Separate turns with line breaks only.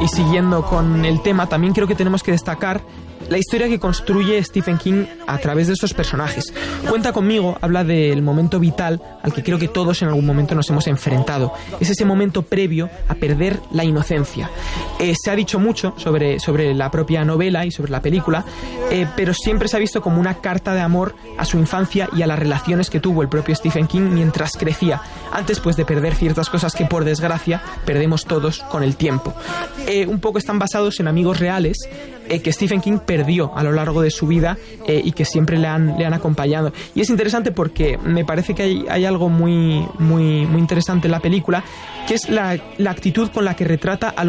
Y siguiendo con el tema, también creo que tenemos que destacar la historia que construye Stephen King a través de estos personajes. Cuenta conmigo habla del momento vital al que creo que todos en algún momento nos hemos enfrentado. Es ese momento previo a perder la inocencia. Se ha dicho mucho sobre la propia novela y sobre la película, pero siempre se ha visto como una carta de amor a su infancia y a las relaciones que tuvo el propio Stephen King mientras crecía, antes pues de perder ciertas cosas que por desgracia perdemos todos con el tiempo. Un poco están basados en amigos reales que Stephen King perdió a lo largo de su vida y que siempre le han acompañado. Y es interesante porque me parece que hay algo muy interesante en la película, que es la actitud con la que retrata a los